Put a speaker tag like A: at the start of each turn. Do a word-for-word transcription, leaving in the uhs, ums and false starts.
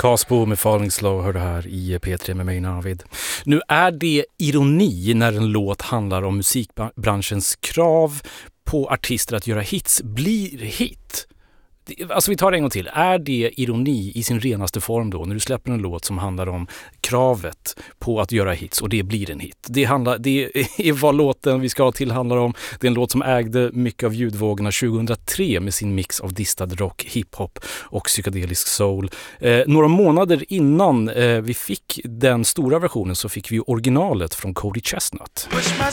A: Caspo med Falling Slow hör det här i P tre med mig Navid. Nu är det ironi när en låt handlar om musikbranschens krav på artister att göra hits blir hit. Alltså vi tar det en gång till. Är det ironi i sin renaste form då när du släpper en låt som handlar om kravet på att göra hits och det blir en hit? Det, handlar, det är vad låten vi ska ha till handlar om. Det är en låt som ägde mycket av ljudvågorna tjugohundratre med sin mix av distad rock, hiphop och psykedelisk soul. Eh, några månader innan eh, vi fick den stora versionen så fick vi originalet från Cody Chestnut.
B: Push my